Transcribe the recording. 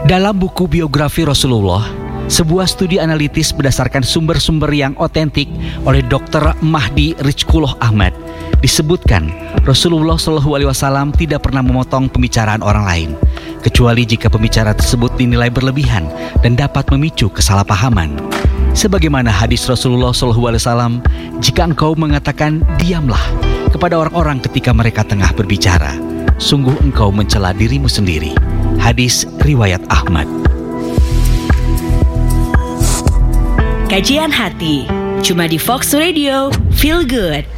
Dalam buku biografi Rasulullah, sebuah studi analitis berdasarkan sumber-sumber yang otentik oleh Dr. Mahdi Rizqullah Ahmad, disebutkan Rasulullah SAW tidak pernah memotong pembicaraan orang lain, kecuali jika pembicara tersebut dinilai berlebihan dan dapat memicu kesalahpahaman. Sebagaimana hadis Rasulullah SAW, jika engkau mengatakan diamlah kepada orang-orang ketika mereka tengah berbicara, sungguh engkau mencela dirimu sendiri. Hadis riwayat Ahmad. Kajian Hati cuma di Fox Radio. Feel good.